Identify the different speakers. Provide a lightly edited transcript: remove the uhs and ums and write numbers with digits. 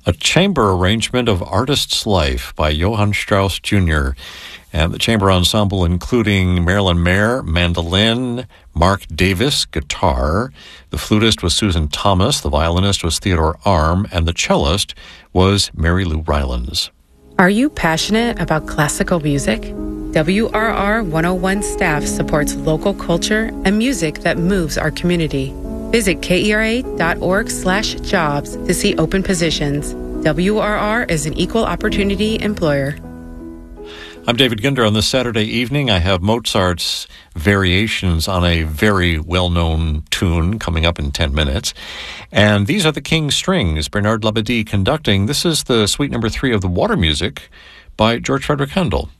Speaker 1: a chamber arrangement of Artist's Life by Johann Strauss Jr. And the chamber ensemble including Marilyn Mayer, mandolin, Mark Davis, guitar. The flutist was Susan Thomas, the violinist was Theodore Arm, and the cellist was Mary Lou Rylance.
Speaker 2: Are you passionate about classical music? WRR 101 staff supports local culture and music that moves our community. Visit kera.org/jobs to see open positions. WRR is an equal opportunity employer.
Speaker 1: I'm David Ginder. On this Saturday evening, I have Mozart's variations on a very well-known tune coming up in 10 minutes. And these are the King Strings, Bernard Labadie conducting. This is the suite number 3 of the Water Music by George Frederick Handel.